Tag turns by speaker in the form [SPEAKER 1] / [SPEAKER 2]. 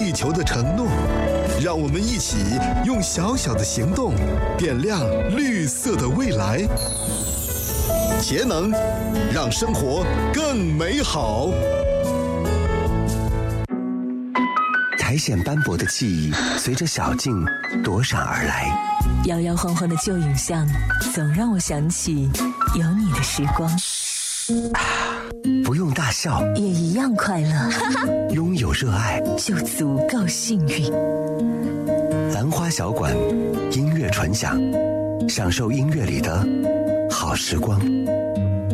[SPEAKER 1] 地球的承诺，让我们一起用小小的行动点亮绿色的未来。节能，让生活更美好。
[SPEAKER 2] 苔藓斑驳的记忆随着小径躲闪而来，
[SPEAKER 3] 摇摇晃晃的旧影像总让我想起有你的时光。
[SPEAKER 2] 不用大笑
[SPEAKER 3] 也一样快乐，
[SPEAKER 2] 拥有热爱
[SPEAKER 3] 就足够幸运。
[SPEAKER 2] 兰花小馆，音乐纯享，享受音乐里的好时光。